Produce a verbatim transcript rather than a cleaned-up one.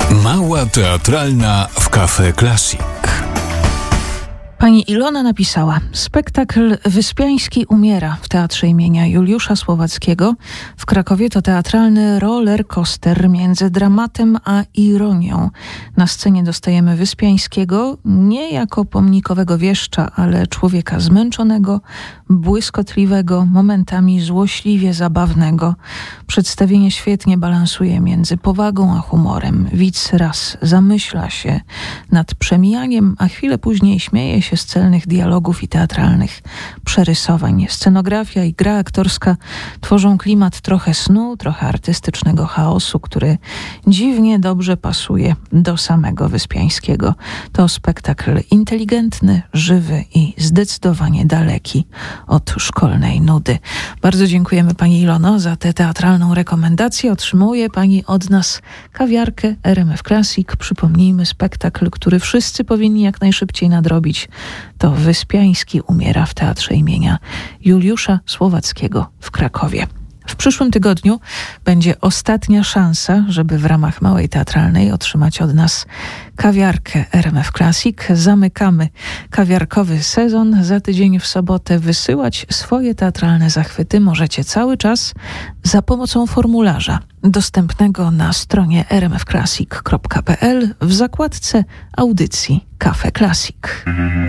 Mała teatralna w Cafe Classic. Pani Ilona napisała: spektakl Wyspiański umiera w Teatrze imienia Juliusza Słowackiego w Krakowie to teatralny roller coaster między dramatem a ironią. Na scenie dostajemy Wyspiańskiego nie jako pomnikowego wieszcza, ale człowieka zmęczonego, błyskotliwego, momentami złośliwie zabawnego. Przedstawienie świetnie balansuje między powagą a humorem. Widz raz zamyśla się nad przemijaniem, a chwilę później śmieje się z celnych dialogów i teatralnych przerysowań. Scenografia i gra aktorska tworzą klimat trochę snu, trochę artystycznego chaosu, który dziwnie dobrze pasuje do samego Wyspiańskiego. To spektakl inteligentny, żywy i zdecydowanie daleki od szkolnej nudy. Bardzo dziękujemy Pani Ilono za tę teatralną rekomendację. Otrzymuje Pani od nas kawiarkę R M F Classic. Przypomnijmy, spektakl, który wszyscy powinni jak najszybciej nadrobić, to Wyspiański umiera w Teatrze imienia Juliusza Słowackiego w Krakowie. W przyszłym tygodniu będzie ostatnia szansa, żeby w ramach Małej Teatralnej otrzymać od nas kawiarkę R M F Classic. Zamykamy kawiarkowy sezon. Za tydzień w sobotę wysyłać swoje teatralne zachwyty możecie cały czas za pomocą formularza dostępnego na stronie r m f classic kropka p l w zakładce audycji Cafe Classic.